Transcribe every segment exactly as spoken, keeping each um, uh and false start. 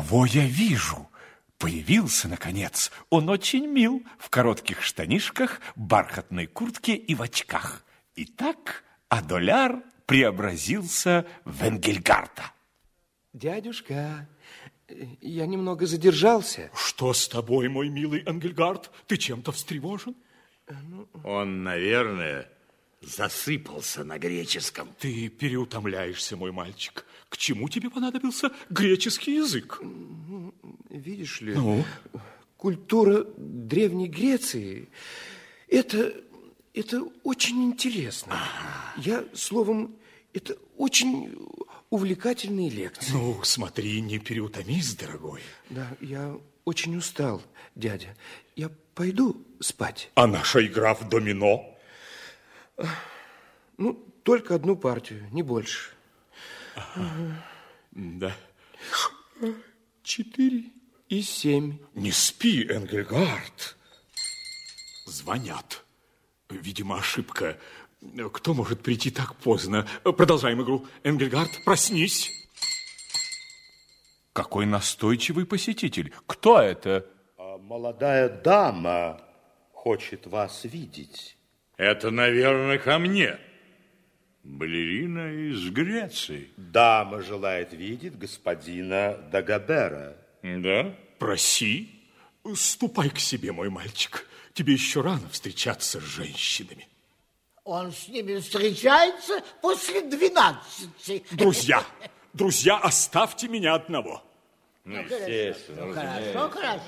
Кого я вижу? Появился, наконец. Он очень мил, в коротких штанишках, бархатной куртке и в очках. Итак, Адоляр преобразился в Энгельгарта. Дядюшка, я немного задержался. Что с тобой, мой милый Энгельгарт? Ты чем-то встревожен? Он, наверное, засыпался на греческом. Ты переутомляешься, мой мальчик. К чему тебе понадобился греческий язык? Видишь ли, Ну? Культура Древней Греции, это, это очень интересно. Я, словом, это очень увлекательные лекции. Ну, смотри, не переутомись, дорогой. Да, я очень устал, дядя. Я пойду спать. А наша игра в домино? Ну, только одну партию, не больше. Ага. Да. Четыре и семь. Не спи, Энгельгарт. Звонят. Видимо, ошибка. Кто может прийти так поздно? Продолжаем игру. Энгельгарт, проснись. Какой настойчивый посетитель. Кто это? Молодая дама хочет вас видеть. Это, наверное, ко мне. Балерина из Греции. Дама желает видеть господина Дагобера. Да? Проси. Ступай к себе, мой мальчик. Тебе еще рано встречаться с женщинами. Он с ними встречается после двенадцати. Друзья, друзья, оставьте меня одного. Ну, естественно. Ну, хорошо, хорошо.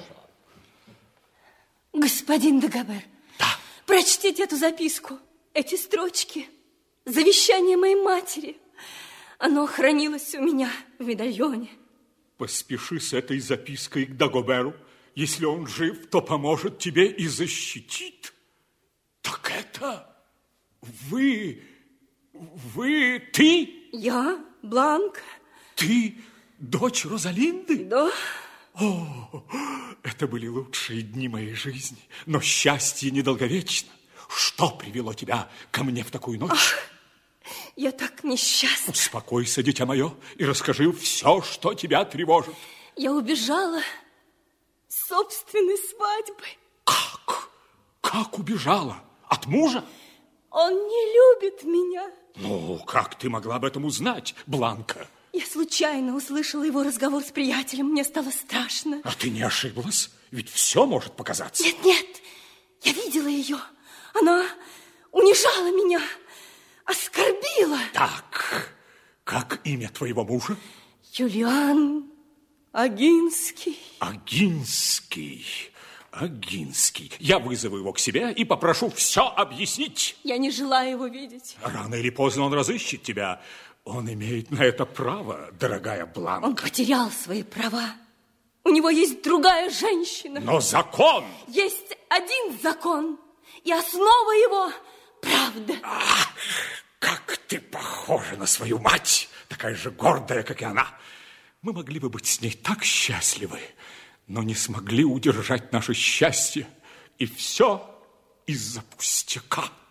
Господин Дагобер, да. Прочтите эту записку, эти строчки. Завещание моей матери. Оно хранилось у меня в медальоне. Поспеши с этой запиской к Дагоберу. Если он жив, то поможет тебе и защитит. Так это вы, вы, ты? Я, Бланка. Ты дочь Розалинды? Да. О, это были лучшие дни моей жизни, но счастье недолговечно. Что привело тебя ко мне в такую ночь? Ах, я так несчастна. Успокойся, дитя мое, и расскажи все, что тебя тревожит. Я убежала с собственной свадьбы. Как? Как убежала? От мужа? Он не любит меня. Ну, как ты могла об этом узнать, Бланка? Я случайно услышала его разговор с приятелем. Мне стало страшно. А ты не ошиблась? Ведь все может показаться. Нет, нет, я видела ее. Она унижала меня, оскорбила. Так, как имя твоего мужа? Юлиан Агинский. Агинский, Агинский. Я вызову его к себе и попрошу все объяснить. Я не желаю его видеть. Рано или поздно он разыщет тебя. Он имеет на это право, дорогая Бланка. Он потерял свои права. У него есть другая женщина. Но закон! Есть один закон. И основа его – правда. Ах, как ты похожа на свою мать, такая же гордая, как и она. Мы могли бы быть с ней так счастливы, но не смогли удержать наше счастье. И все из-за пустяка.